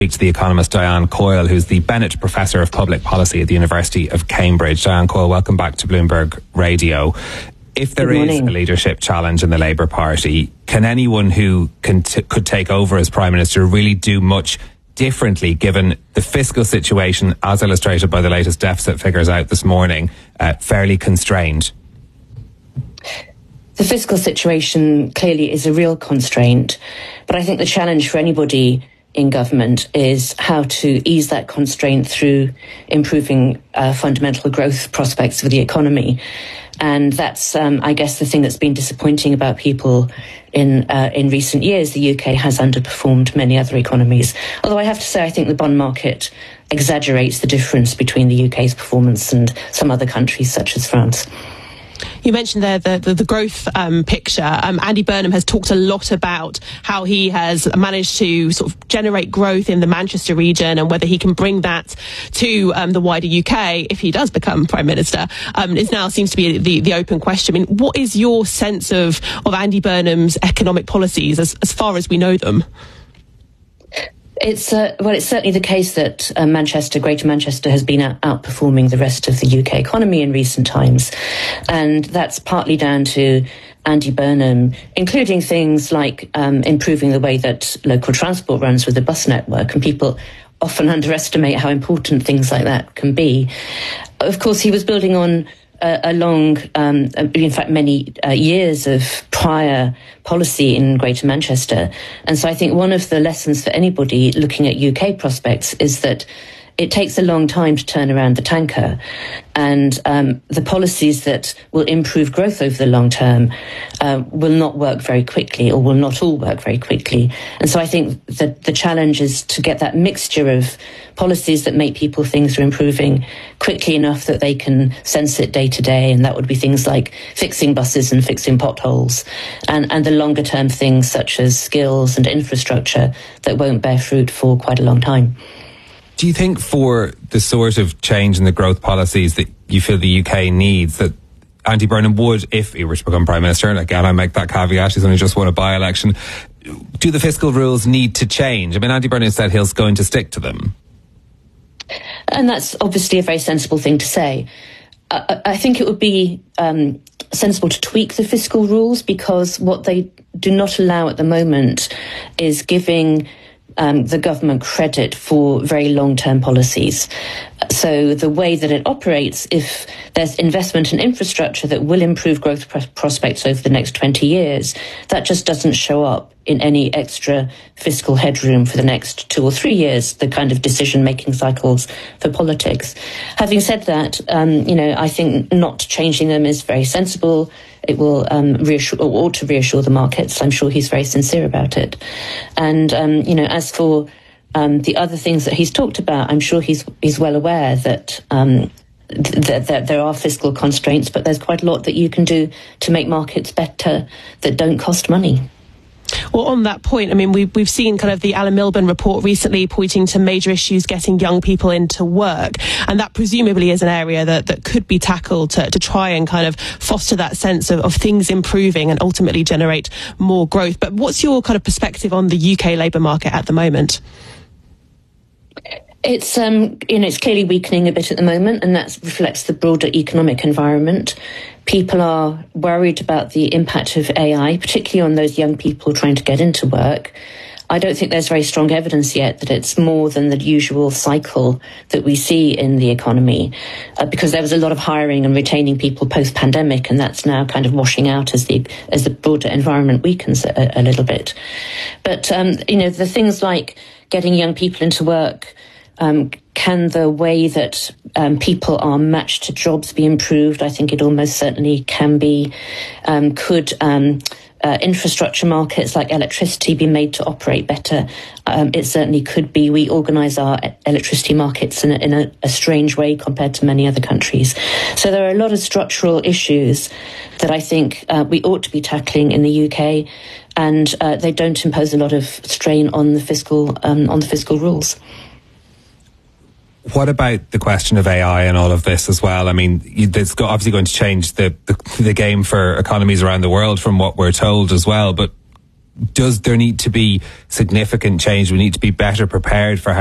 To the economist Diane Coyle, who's the Bennett Professor of Public Policy at the University of Cambridge. Diane Coyle, welcome back to Bloomberg Radio. If there is a leadership challenge in the Labour Party, can anyone who could take over as Prime Minister really do much differently, given the fiscal situation, as illustrated by the latest deficit figures out this morning, fairly constrained? The fiscal situation clearly is a real constraint, but I think the challenge for anybody in government is how to ease that constraint through improving fundamental growth prospects for the economy. And that's, I guess, the thing that's been disappointing about people in recent years. The UK has underperformed many other economies. Although I have to say, I think the bond market exaggerates the difference between the UK's performance and some other countries, such as France. You mentioned there the growth picture. Andy Burnham has talked a lot about how he has managed to sort of generate growth in the Manchester region, and whether he can bring that to the wider UK if he does become Prime Minister is now seems to be the open question. I mean, what is your sense of Andy Burnham's economic policies as far as we know them? It's certainly the case that Greater Manchester has been outperforming the rest of the UK economy in recent times. And that's partly down to Andy Burnham, including things like improving the way that local transport runs with the bus network. And people often underestimate how important things like that can be. Of course, he was building on a long, in fact, many years of prior policy in Greater Manchester. And so I think one of the lessons for anybody looking at UK prospects is that it takes a long time to turn around the tanker. And the policies that will improve growth over the long term will not work very quickly, or will not all work very quickly. And so I think that the challenge is to get that mixture of policies that make people things are improving quickly enough that they can sense it day to day. And that would be things like fixing buses and fixing potholes, and the longer term things such as skills and infrastructure that won't bear fruit for quite a long time. Do you think for the sort of change in the growth policies that you feel the UK needs, that Andy Burnham would, if he were to become Prime Minister, and again I make that caveat, he's only just won a by-election, do the fiscal rules need to change? I mean, Andy Burnham said he's going to stick to them. And that's obviously a very sensible thing to say. I think it would be sensible to tweak the fiscal rules, because what they do not allow at the moment is giving the government credit for very long-term policies. So the way that it operates, if there's investment in infrastructure that will improve growth prospects over the next 20 years, that just doesn't show up in any extra fiscal headroom for the next 2 or 3 years, the kind of decision-making cycles for politics. Having said that, I think not changing them is very sensible. It will reassure, or ought to reassure the markets. I'm sure he's very sincere about it. And, as for the other things that he's talked about, I'm sure he's well aware that that there are fiscal constraints, but there's quite a lot that you can do to make markets better that don't cost money. Well, on that point, I mean, we've seen kind of the Alan Milburn report recently pointing to major issues getting young people into work. And that presumably is an area that could be tackled to try and kind of foster that sense of things improving and ultimately generate more growth. But what's your kind of perspective on the UK labour market at the moment? It's it's clearly weakening a bit at the moment, and that reflects the broader economic environment. People are worried about the impact of AI, particularly on those young people trying to get into work. I don't think there's very strong evidence yet that it's more than the usual cycle that we see in the economy, because there was a lot of hiring and retaining people post-pandemic, and that's now kind of washing out as the broader environment weakens a little bit. But the things like getting young people into work. Can the way that people are matched to jobs be improved? I think it almost certainly can be. Could infrastructure markets like electricity be made to operate better? It certainly could be. We organise our electricity markets in a strange way compared to many other countries. So there are a lot of structural issues that I think we ought to be tackling in the UK, and they don't impose a lot of strain on the fiscal rules. What about the question of AI and all of this as well? I mean, it's obviously going to change the game for economies around the world from what we're told as well. But does there need to be significant change? We need to be better prepared for